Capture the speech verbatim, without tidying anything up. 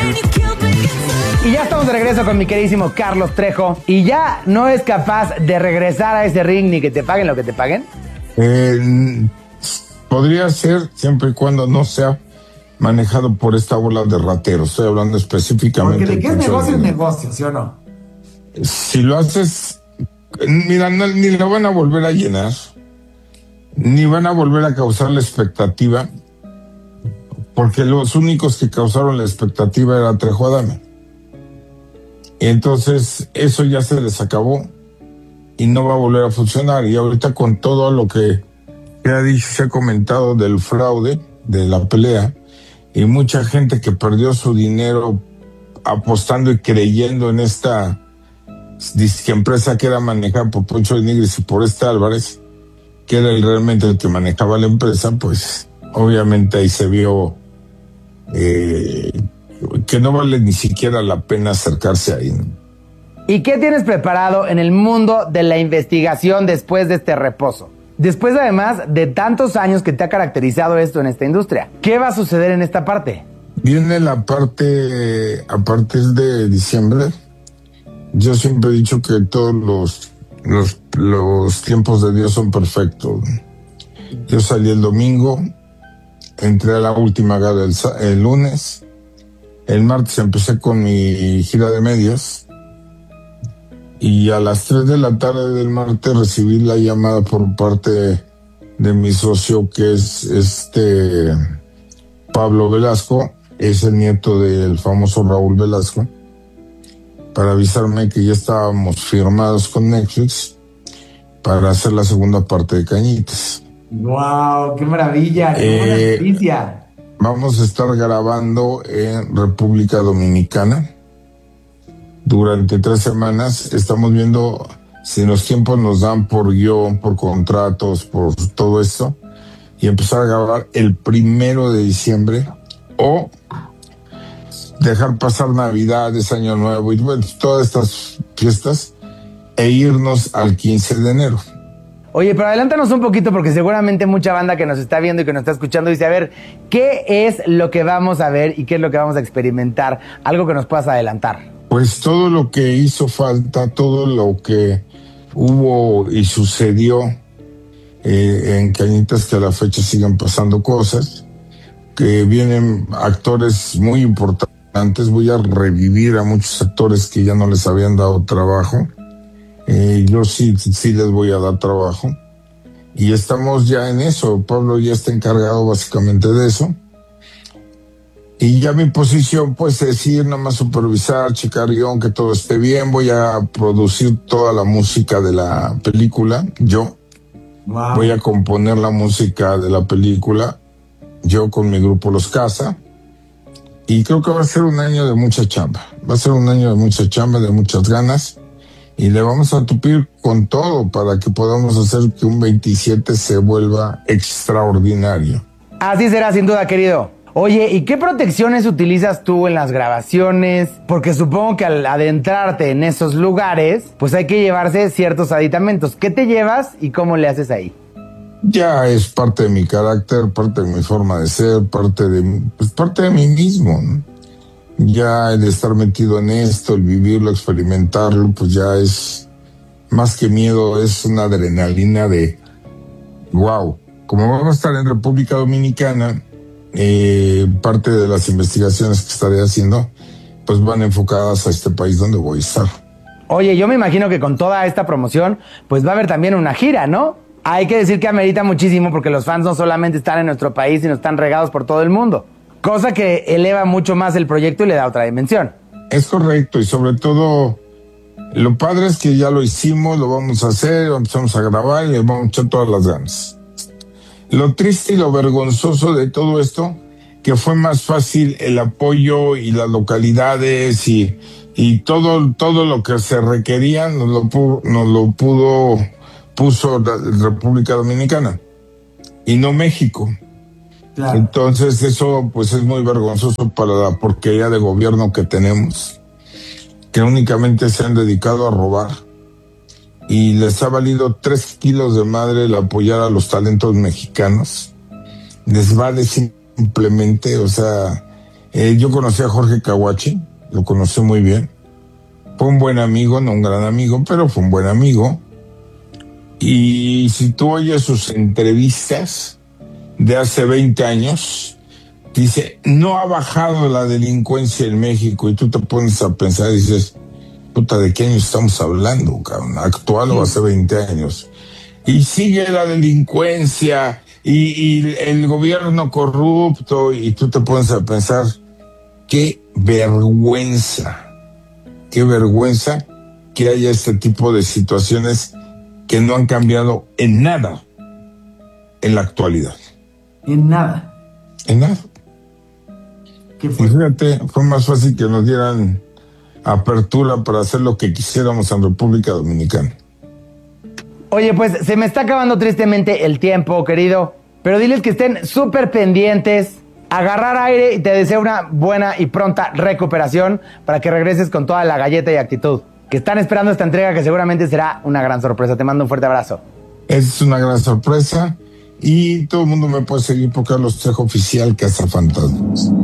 Y ya estamos de regreso con mi queridísimo Carlos Trejo. ¿Y ya no es capaz de regresar a ese ring ni que te paguen lo que te paguen? Eh, podría ser, siempre y cuando no sea manejado por esta bola de rateros. Estoy hablando específicamente. Porque de qué es negocio es negocio, ¿sí o no? Si lo haces, mira, no, ni lo van a volver a llenar, ni van a volver a causar la expectativa, porque los únicos que causaron la expectativa era Trejo Adame. Entonces, eso ya se les acabó y no va a volver a funcionar. Y ahorita con todo lo que se ha dicho, se ha comentado del fraude, de la pelea, y mucha gente que perdió su dinero apostando y creyendo en esta disque empresa que era manejada por Poncho de Nigris y por este Álvarez, que era el, realmente el que manejaba la empresa, pues obviamente ahí se vio eh, que no vale ni siquiera la pena acercarse ahí, ¿no? ¿Y qué tienes preparado en el mundo de la investigación después de este reposo? Después, además, de tantos años que te ha caracterizado esto en esta industria, ¿qué va a suceder en esta parte? Viene la parte, a partir de diciembre. Yo siempre he dicho que todos los, los, los tiempos de Dios son perfectos. Yo salí el domingo, entré a la última gala el, el lunes, el martes empecé con mi gira de medios, y a las tres de la tarde del martes recibí la llamada por parte de mi socio, que es este Pablo Velasco, es el nieto del famoso Raúl Velasco, para avisarme que ya estábamos firmados con Netflix para hacer la segunda parte de Cañitas. ¡Wow! ¡Qué maravilla! ¡Qué buena Eh, noticia! Vamos a estar grabando en República Dominicana durante tres semanas. Estamos viendo si los tiempos nos dan por guión, por contratos, por todo esto, y empezar a grabar el primero de diciembre o dejar pasar Navidades, Año Nuevo y bueno, todas estas fiestas e irnos al quince de enero. Oye, pero adelántanos un poquito porque seguramente mucha banda que nos está viendo y que nos está escuchando dice, a ver, ¿qué es lo que vamos a ver y qué es lo que vamos a experimentar? Algo que nos puedas adelantar. Pues todo lo que hizo falta, todo lo que hubo y sucedió eh, en Cañitas, que a la fecha siguen pasando cosas, que vienen actores muy importantes. Voy a revivir a muchos actores que ya no les habían dado trabajo. Eh, yo sí, sí les voy a dar trabajo. Y estamos ya en eso. Pablo ya está encargado básicamente de eso. Y ya mi posición, pues, es ir nada más supervisar, checar guión, que todo esté bien. Voy a producir toda la música de la película, yo. Wow. Voy a componer la música de la película, yo con mi grupo Los Casa. Y creo que va a ser un año de mucha chamba. Va a ser un año de mucha chamba, de muchas ganas. Y le vamos a tupir con todo para que podamos hacer que un veintisiete se vuelva extraordinario. Así será, sin duda, querido. Oye, ¿y qué protecciones utilizas tú en las grabaciones? Porque supongo que al adentrarte en esos lugares, pues hay que llevarse ciertos aditamentos. ¿Qué te llevas y cómo le haces ahí? Ya es parte de mi carácter, parte de mi forma de ser, parte de, pues parte de mí mismo, ¿no? Ya el estar metido en esto, el vivirlo, experimentarlo, pues ya es más que miedo, es una adrenalina de wow. Como vamos a estar en República Dominicana, eh, parte de las investigaciones que estaré haciendo, pues van enfocadas a este país donde voy a estar. Oye, yo me imagino que con toda esta promoción, pues va a haber también una gira, ¿no? Hay que decir que amerita muchísimo porque los fans no solamente están en nuestro país, sino están regados por todo el mundo. Cosa que eleva mucho más el proyecto y le da otra dimensión. Es correcto, y sobre todo, lo padre es que ya lo hicimos, lo vamos a hacer, lo empezamos a grabar y le vamos a echar todas las ganas. Lo triste y lo vergonzoso de todo esto, que fue más fácil el apoyo y las localidades y, y todo, todo lo que se requería nos lo, pu- nos lo pudo, puso la República Dominicana y no México. Claro. Entonces eso pues es muy vergonzoso para la porquería de gobierno que tenemos, que únicamente se han dedicado a robar y les ha valido tres kilos de madre el apoyar a los talentos mexicanos. Les vale simplemente, o sea, Eh, yo conocí a Jorge Kawachi, lo conocí muy bien. Fue un buen amigo, no un gran amigo, pero fue un buen amigo. Y si tú oyes sus entrevistas de hace veinte años, dice, no ha bajado la delincuencia en México. Y tú te pones a pensar y dices, puta, ¿de qué año estamos hablando, cabrón? ¿Actual o hace veinte años? Y sigue la delincuencia y, y el gobierno corrupto. Y tú te pones a pensar, qué vergüenza. Qué vergüenza que haya este tipo de situaciones que no han cambiado en nada en la actualidad. En nada. En nada. ¿Qué fue? Y fíjate, fue más fácil que nos dieran apertura para hacer lo que quisiéramos en República Dominicana. Oye, pues se me está acabando tristemente el tiempo, querido, pero diles que estén súper pendientes, agarrar aire y te deseo una buena y pronta recuperación para que regreses con toda la galleta y actitud. Que están esperando esta entrega que seguramente será una gran sorpresa. Te mando un fuerte abrazo. Es una gran sorpresa y todo el mundo me puede seguir por Carlos Trejo Oficial Cazafantasmas.